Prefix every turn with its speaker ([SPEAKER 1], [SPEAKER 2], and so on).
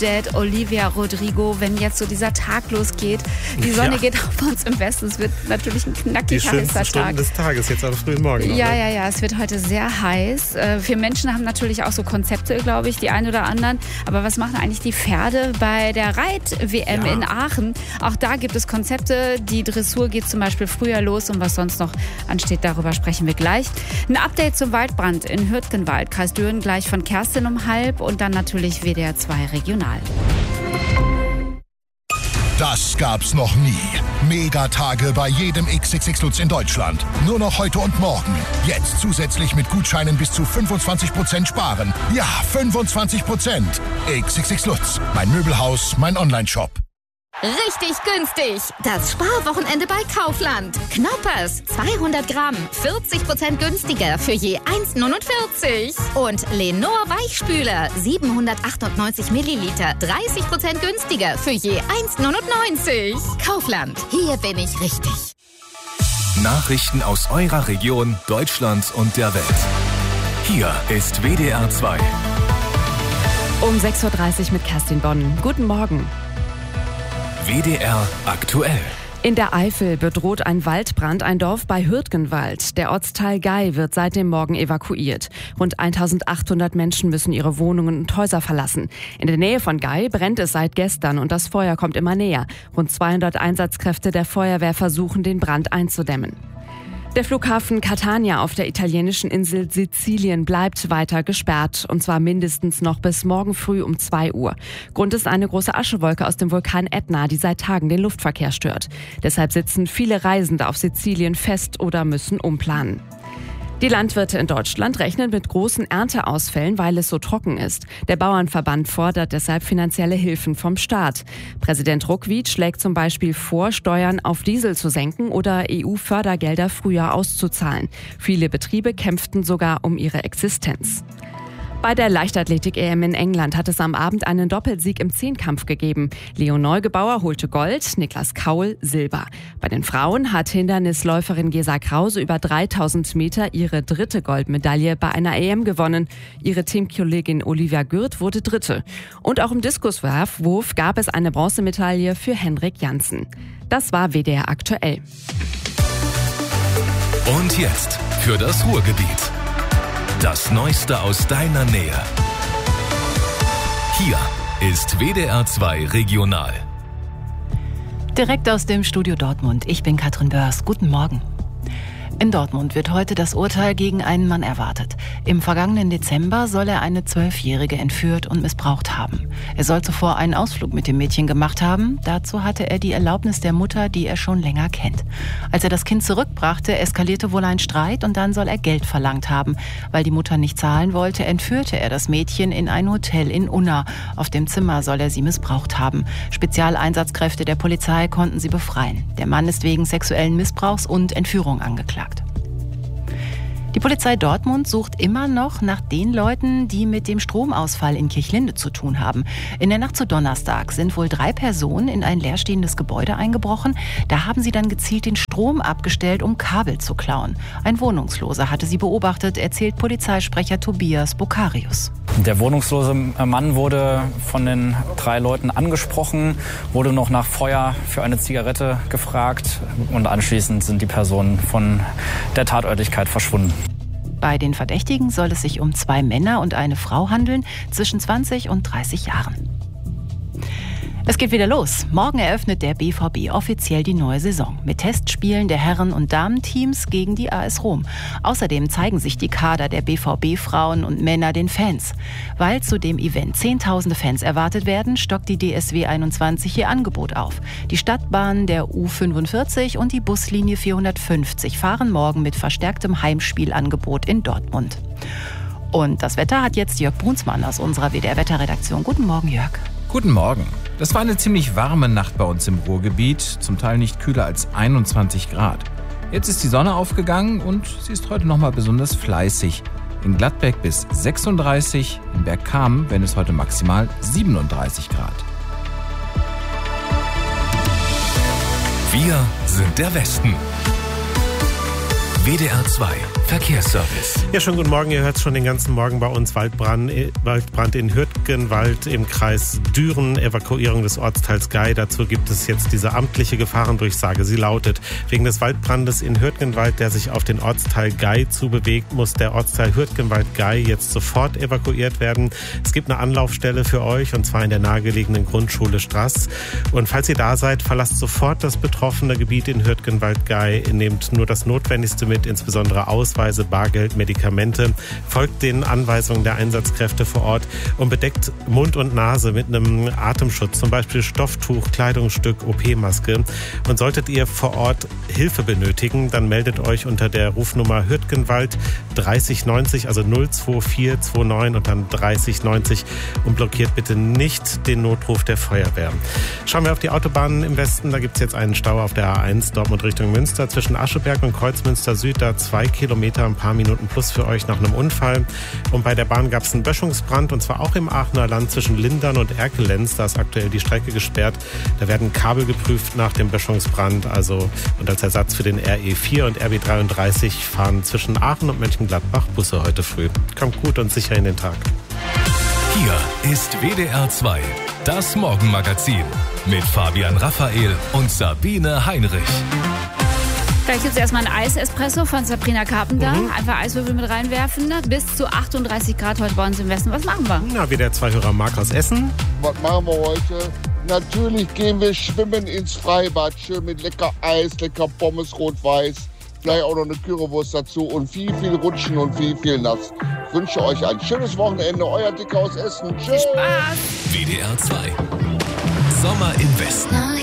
[SPEAKER 1] Dad Olivia Rodrigo, wenn jetzt so dieser Tag losgeht. Die Sonne geht auf uns im Westen. Es wird natürlich ein knackig heißer Tag. Die schönsten Stunden des Tages, jetzt am frühen Morgen. Noch,
[SPEAKER 2] ne?
[SPEAKER 1] Es wird heute sehr heiß. Viele Menschen haben natürlich auch so Konzepte, glaube ich, die einen oder anderen. Aber was machen eigentlich die Pferde bei der Reit-WM in Aachen? Auch da gibt es Konzepte. Die Dressur geht zum Beispiel früher los und was sonst noch ansteht, darüber sprechen wir gleich. Ein Update zum Waldbrand in Hürtgenwald, Kreis Düren, gleich von Kerstin um 12:30 und dann natürlich WDR 2 Regional.
[SPEAKER 3] Das gab's noch nie. Megatage bei jedem XXX Lutz in Deutschland. Nur noch heute und morgen. Jetzt zusätzlich mit Gutscheinen bis zu 25% sparen. Ja, 25%. XXX Lutz. Mein Möbelhaus, mein Onlineshop.
[SPEAKER 4] Richtig günstig. Das Sparwochenende bei Kaufland. Knoppers, 200 Gramm, 40% günstiger für je 1,49. Und Lenor Weichspüler, 798 Milliliter, 30% günstiger für je 1,99. Kaufland, hier bin ich richtig.
[SPEAKER 5] Nachrichten aus eurer Region, Deutschland und der Welt. Hier ist WDR 2.
[SPEAKER 2] Um 6:30 Uhr mit Kerstin Bonn. Guten Morgen.
[SPEAKER 5] WDR aktuell.
[SPEAKER 2] In der Eifel bedroht ein Waldbrand ein Dorf bei Hürtgenwald. Der Ortsteil Gei wird seit dem Morgen evakuiert. Rund 1800 Menschen müssen ihre Wohnungen und Häuser verlassen. In der Nähe von Gei brennt es seit gestern und das Feuer kommt immer näher. Rund 200 Einsatzkräfte der Feuerwehr versuchen, den Brand einzudämmen. Der Flughafen Catania auf der italienischen Insel Sizilien bleibt weiter gesperrt. Und zwar mindestens noch bis morgen früh um 2 Uhr. Grund ist eine große Aschewolke aus dem Vulkan Ätna, die seit Tagen den Luftverkehr stört. Deshalb sitzen viele Reisende auf Sizilien fest oder müssen umplanen. Die Landwirte in Deutschland rechnen mit großen Ernteausfällen, weil es so trocken ist. Der Bauernverband fordert deshalb finanzielle Hilfen vom Staat. Präsident Ruckwied schlägt zum Beispiel vor, Steuern auf Diesel zu senken oder EU-Fördergelder früher auszuzahlen. Viele Betriebe kämpften sogar um ihre Existenz. Bei der Leichtathletik-EM in England hat es am Abend einen Doppelsieg im Zehnkampf gegeben. Leo Neugebauer holte Gold, Niklas Kaul Silber. Bei den Frauen hat Hindernisläuferin Gesa Krause über 3000 Meter ihre 3. Goldmedaille bei einer EM gewonnen. Ihre Teamkollegin Olivia Gürt wurde 3. Und auch im Diskuswurf gab es eine Bronzemedaille für Henrik Janssen. Das war WDR aktuell.
[SPEAKER 5] Und jetzt für das Ruhrgebiet. Das Neueste aus deiner Nähe. Hier ist WDR 2 Regional.
[SPEAKER 6] Direkt aus dem Studio Dortmund. Ich bin Katrin Börs. Guten Morgen. In Dortmund wird heute das Urteil gegen einen Mann erwartet. Im vergangenen Dezember soll er eine 12-Jährige entführt und missbraucht haben. Er soll zuvor einen Ausflug mit dem Mädchen gemacht haben. Dazu hatte er die Erlaubnis der Mutter, die er schon länger kennt. Als er das Kind zurückbrachte, eskalierte wohl ein Streit und dann soll er Geld verlangt haben. Weil die Mutter nicht zahlen wollte, entführte er das Mädchen in ein Hotel in Unna. Auf dem Zimmer soll er sie missbraucht haben. Spezialeinsatzkräfte der Polizei konnten sie befreien. Der Mann ist wegen sexuellen Missbrauchs und Entführung angeklagt. Die Polizei Dortmund sucht immer noch nach den Leuten, die mit dem Stromausfall in Kirchlinde zu tun haben. In der Nacht zu Donnerstag sind wohl 3 Personen in ein leerstehendes Gebäude eingebrochen. Da haben sie dann gezielt den Strom abgestellt, um Kabel zu klauen. Ein Wohnungsloser hatte sie beobachtet, erzählt Polizeisprecher Tobias Bokarius.
[SPEAKER 7] Der wohnungslose Mann wurde von den 3 Leuten angesprochen, wurde noch nach Feuer für eine Zigarette gefragt und anschließend sind die Personen von der Tatörtlichkeit verschwunden.
[SPEAKER 6] Bei den Verdächtigen soll es sich um 2 Männer und eine Frau handeln, zwischen 20 und 30 Jahren. Es geht wieder los. Morgen eröffnet der BVB offiziell die neue Saison mit Testspielen der Herren- und Damenteams gegen die AS Rom. Außerdem zeigen sich die Kader der BVB-Frauen und Männer den Fans. Weil zu dem Event Zehntausende Fans erwartet werden, stockt die DSW 21 ihr Angebot auf. Die Stadtbahn der U45 und die Buslinie 450 fahren morgen mit verstärktem Heimspielangebot in Dortmund. Und das Wetter hat jetzt Jörg Brunsmann aus unserer WDR-Wetterredaktion. Guten Morgen, Jörg.
[SPEAKER 8] Guten Morgen. Das war eine ziemlich warme Nacht bei uns im Ruhrgebiet, zum Teil nicht kühler als 21 Grad. Jetzt ist die Sonne aufgegangen und sie ist heute nochmal besonders fleißig. In Gladbeck bis 36, in Bergkamen werden es heute maximal 37 Grad.
[SPEAKER 5] Wir sind der Westen. WDR 2 Verkehrsservice.
[SPEAKER 9] Ja, schönen guten Morgen. Ihr hört es schon den ganzen Morgen bei uns. Waldbrand in Hürtgenwald im Kreis Düren. Evakuierung des Ortsteils Gei. Dazu gibt es jetzt diese amtliche Gefahrendurchsage. Sie lautet: Wegen des Waldbrandes in Hürtgenwald, der sich auf den Ortsteil Gei zubewegt, muss der Ortsteil Hürtgenwald-Gei jetzt sofort evakuiert werden. Es gibt eine Anlaufstelle für euch, und zwar in der nahegelegenen Grundschule Straß. Und falls ihr da seid, verlasst sofort das betroffene Gebiet in Hürtgenwald-Gei. Nehmt nur das Notwendigste mit, insbesondere Ausweise, Bargeld, Medikamente. Folgt den Anweisungen der Einsatzkräfte vor Ort und bedeckt Mund und Nase mit einem Atemschutz, zum Beispiel Stofftuch, Kleidungsstück, OP-Maske. Und solltet ihr vor Ort Hilfe benötigen, dann meldet euch unter der Rufnummer Hürtgenwald 3090, also 02429 und dann 3090, und blockiert bitte nicht den Notruf der Feuerwehr. Schauen wir auf die Autobahnen im Westen. Da gibt es jetzt einen Stau auf der A1 Dortmund Richtung Münster zwischen Ascheberg und Kreuzmünster Süd. Da 2 Kilometer, ein paar Minuten plus für euch nach einem Unfall. Und bei der Bahn gab es einen Böschungsbrand, und zwar auch im Aachener Land zwischen Lindern und Erkelenz. Da ist aktuell die Strecke gesperrt. Da werden Kabel geprüft nach dem Böschungsbrand. Und als Ersatz für den RE4 und RB33 fahren zwischen Aachen und Mönchengladbach Busse heute früh. Kommt gut und sicher in den Tag.
[SPEAKER 5] Hier ist WDR 2, das Morgenmagazin mit Fabian Raphael und Sabine Heinrich.
[SPEAKER 1] Gleich gibt es erstmal einen Eis-Espresso von Sabrina Carpenter. Einfach Eiswürfel mit reinwerfen. Bis zu 38 Grad heute bei uns im Westen. Was machen wir?
[SPEAKER 9] Na, WDR 2-Hörer Marc aus Essen.
[SPEAKER 10] Was machen wir heute? Natürlich gehen wir schwimmen ins Freibad. Schön mit lecker Eis, lecker Pommes rot-weiß. Vielleicht auch noch eine Currywurst dazu und viel Rutschen und viel nass. Ich wünsche euch ein schönes Wochenende. Euer Dicker aus Essen. Tschüss.
[SPEAKER 1] Spaß.
[SPEAKER 5] WDR 2. Sommer im Westen.